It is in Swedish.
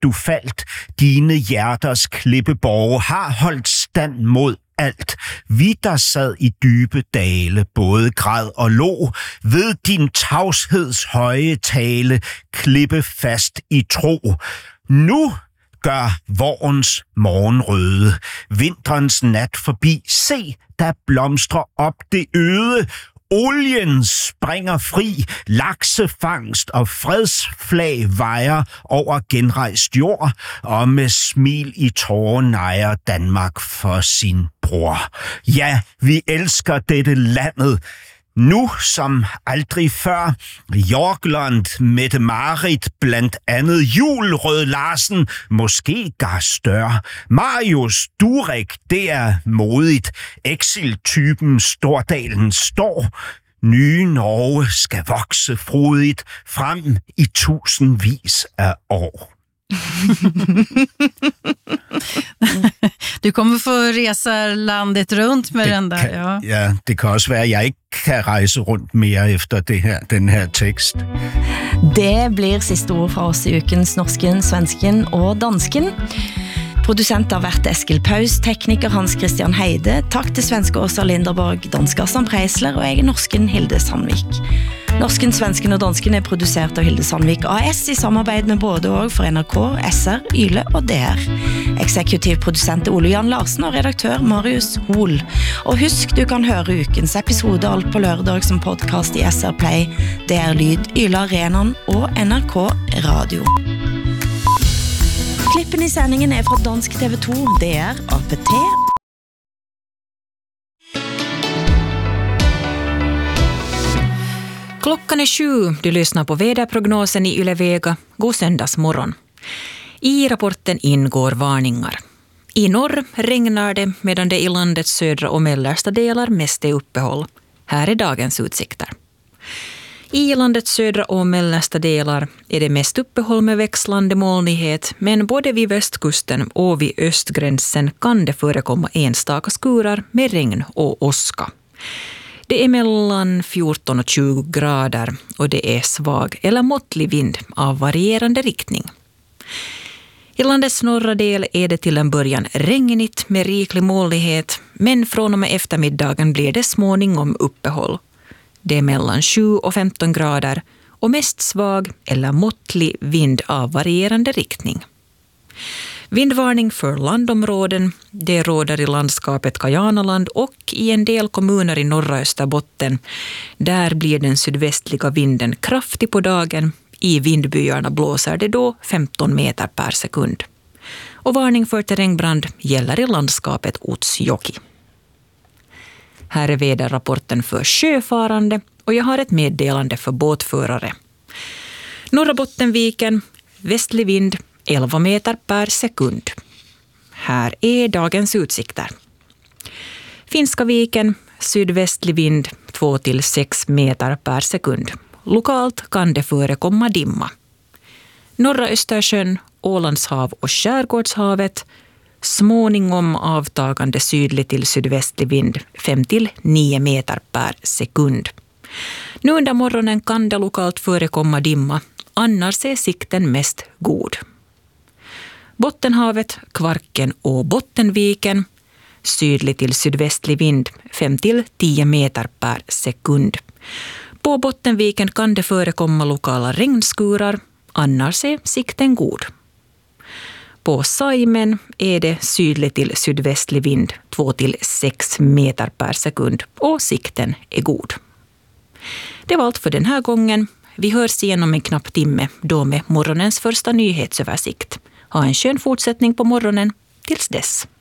du faldt. Dine hjerters klippeborge har holdt stand mod alt. Vi, der sad i dybe dale, både græd og lå, ved din tavsheds høje tale, klippe fast i tro. Nu gør vårens morgenrøde, vinterens nat forbi. Se, der blomstrer op det øde. Olien springer fri, laksefangst og fredsflag vejer over genrejst jord, og med smil i tårer nejer Danmark for sin bror. Ja, vi elsker dette landet, nu som aldrig før. Jorgland, Mette-Marit, blandt andet Jul Rød Larsen, måske Gar Stør. Marius Durek, det er modigt. Exil-typen Stordalen står. Nye Norge skal vokse frodigt frem i tusindvis af år. Du kommer få resa landet runt med den där. Ja. Ja, det kan også være, at jeg ikke kan rejse rundt mere efter den her tekst. Det blir siste ord fra oss i ukens Norsken, Svensken og Dansken. Producent har vært Eskil Paus, tekniker Hans Christian Heide. Takk til svenske Åsa Linderborg, dansk Assan Preisler og jeg norsken Hilde Sandvik. Norsken, Svensken og Dansken er produsert av Hilde Sandvik AS i samarbeid med både og for NRK, SR, Yle og DR. Eksekutiv produsent Ole Jan Larsen og redaktør Marius Hol. Og husk, du kan høre ukens episode alt på lørdag som podcast i SR Play, DR Lyd, Yle Arenan og NRK Radio. Klippen i sändningen är från Dansk TV2, DR, APT. Klockan är 7. Du lyssnar på väderprognosen i Yle Vega. God söndagsmorgon. I rapporten ingår varningar. I norr regnar det medan det i landets södra och mellersta delar mest är uppehåll. Här är dagens utsikter. I landets södra och mellersta delar är det mest uppehåll med växlande molnighet, men både vid västkusten och vid östgränsen kan det förekomma enstaka skurar med regn och åska. Det är mellan 14 och 20 grader och det är svag eller måttlig vind av varierande riktning. I landets norra del är det till en början regnigt med riklig molnighet, men från och med eftermiddagen blir det småningom uppehåll. Det är mellan 7 och 15 grader och mest svag eller måttlig vind av varierande riktning. Vindvarning för landområden, det råder i landskapet Kajanaland och i en del kommuner i norra Österbotten. Där blir den sydvästliga vinden kraftig på dagen. I vindbyarna blåser det då 15 meter per sekund. Och varning för terrängbrand gäller i landskapet Utsjoki. Här är väderrapporten för sjöfarande och jag har ett meddelande för båtförare. Norra Bottenviken, västlig vind 11 meter per sekund. Här är dagens utsikter. Finska viken, sydvästlig vind 2-6 meter per sekund. Lokalt kan det förekomma dimma. Norra Östersjön, Ålandshav och Skärgårdshavet, småningom avtagande sydlig till sydvästlig vind 5-9 meter per sekund. Nu under morgonen kan det lokalt förekomma dimma, annars är sikten mest god. Bottenhavet, Kvarken och Bottenviken, sydlig till sydvästlig vind 5-10 meter per sekund. På Bottenviken kan det förekomma lokala regnskurar, annars är sikten god. På Saimen är det sydlig till sydvästlig vind 2-6 meter per sekund och sikten är god. Det var allt för den här gången. Vi hörs igen om en knapp timme, då med morgonens första nyhetsöversikt. Ha en skön fortsättning på morgonen. Tills dess.